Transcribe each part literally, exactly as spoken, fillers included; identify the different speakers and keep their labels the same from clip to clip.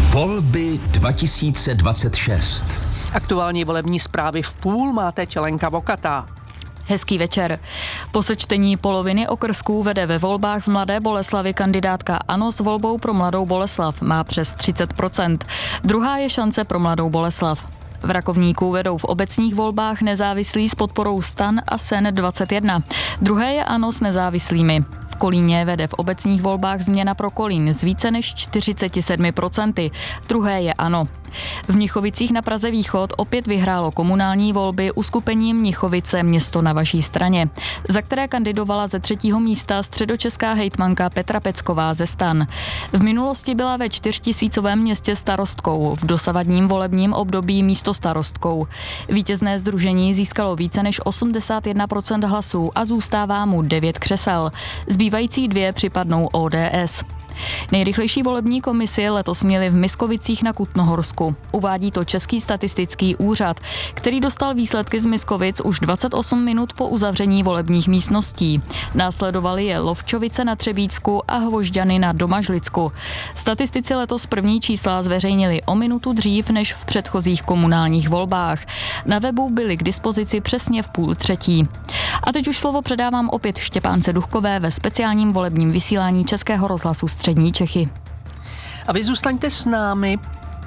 Speaker 1: Volby dva tisíce dvacet šest.
Speaker 2: Aktuální volební zprávy v půl má teď Lenka Vokatá.
Speaker 3: Hezký večer. Po sečtení poloviny okrsků vede ve volbách v Mladé Boleslavi kandidátka ANO s volbou pro Mladou Boleslav. Má přes třicet procent. Druhá je šance pro Mladou Boleslav. V Rakovníku vedou v obecních volbách nezávislí s podporou STAN a SEN dvacet jedna. Druhé je ANO s nezávislými. V Kolíně vede v obecních volbách Změna pro Kolín s více než čtyřicet sedm procent. Druhé je ANO. V Mnichovicích na Praze Východ opět vyhrálo komunální volby uskupením Mnichovice Město na vaší straně, za které kandidovala ze třetího místa středočeská hejtmanka Petra Pecková ze STAN. V minulosti byla ve čtyřtisícovém městě starostkou, v dosavadním volebním období místostarostkou. Vítězné sdružení získalo více než osmdesát jedna procent hlasů a zůstává mu devět křesel. Zbývající dvě připadnou O D S. Nejrychlejší volební komisi letos měli v Miskovicích na Kutnohorsku. Uvádí to Český statistický úřad, který dostal výsledky z Miskovic už dvacet osm minut po uzavření volebních místností. Následovaly je Lovčovice na Třebíčsku a Hvožďany na Domažlicku. Statistici letos první čísla zveřejnili o minutu dřív než v předchozích komunálních volbách. Na webu byly k dispozici přesně v půl třetí. A teď už slovo předávám opět Štěpánce Duchkové ve speciálním volebním vysílání Českého rozhlasu Střední Čechy.
Speaker 2: A vy zůstaňte s námi,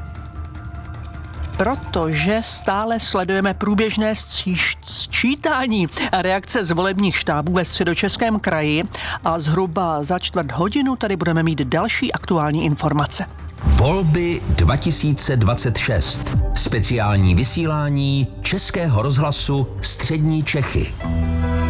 Speaker 2: protože stále sledujeme průběžné sčítání a reakce z volebních štábů ve Středočeském kraji a zhruba za čtvrt hodinu tady budeme mít další aktuální informace.
Speaker 1: Volby dva tisíce dvacet šest. Speciální vysílání Českého rozhlasu Střední Čechy.